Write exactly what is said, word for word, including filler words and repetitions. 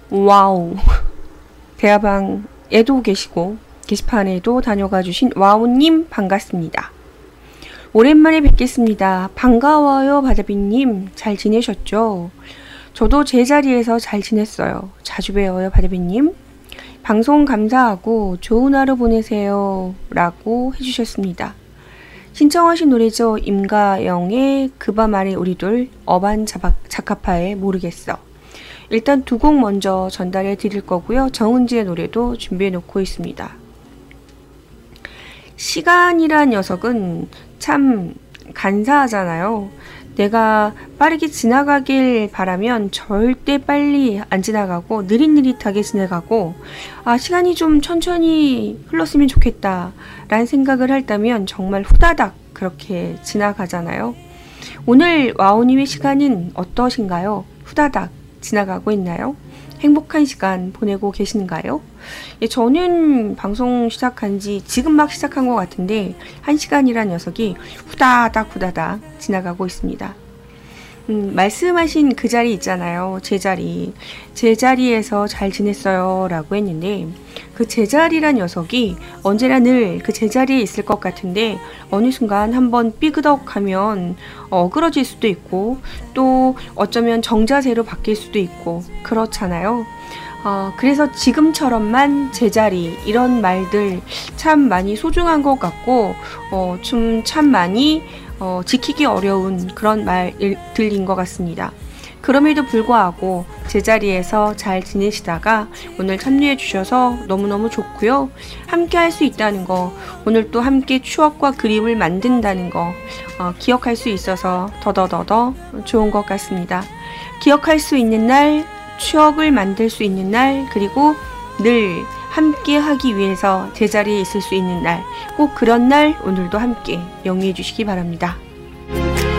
와우. 대화방에도 계시고 게시판에도 다녀가 주신 와우님 반갑습니다. 오랜만에 뵙겠습니다. 반가워요 바다비님. 잘 지내셨죠? 저도 제자리에서 잘 지냈어요. 자주 뵈어요 바다비님. 방송 감사하고 좋은 하루 보내세요 라고 해주셨습니다. 신청하신 노래죠. 임가영의 그 밤 아래 우리둘, 어반 자카파의 모르겠어. 일단 두 곡 먼저 전달해 드릴 거고요. 정은지의 노래도 준비해 놓고 있습니다. 시간이란 녀석은 참 간사하잖아요. 내가 빠르게 지나가길 바라면 절대 빨리 안 지나가고 느릿느릿하게 지나가고, 아 시간이 좀 천천히 흘렀으면 좋겠다 라는 생각을 한다면 정말 후다닥 그렇게 지나가잖아요. 오늘 와우님의 시간은 어떠신가요? 후다닥 지나가고 있나요? 행복한 시간 보내고 계신가요? 예, 저는 방송 시작한 지 지금 막 시작한 것 같은데 한 시간이란 녀석이 후다닥 후다닥 지나가고 있습니다. 음, 말씀하신 그 자리 있잖아요. 제자리. 제자리에서 잘 지냈어요 라고 했는데, 그 제자리란 녀석이 언제나 늘 그 제자리에 있을 것 같은데 어느 순간 한번 삐그덕 하면 어그러질 수도 있고, 또 어쩌면 정자세로 바뀔 수도 있고 그렇잖아요. 어, 그래서 지금처럼만 제자리 이런 말들 참 많이 소중한 것 같고 어, 좀 참 많이 어, 지키기 어려운 그런 말들인 것 같습니다. 그럼에도 불구하고 제자리에서 잘 지내시다가 오늘 참여해 주셔서 너무너무 좋고요. 함께 할 수 있다는 거, 오늘 또 함께 추억과 그림을 만든다는 거 어, 기억할 수 있어서 더더더더 좋은 것 같습니다. 기억할 수 있는 날, 추억을 만들 수 있는 날, 그리고 늘 함께 하기 위해서 제자리에 있을 수 있는 날, 꼭 그런 날 오늘도 함께 영위해 주시기 바랍니다.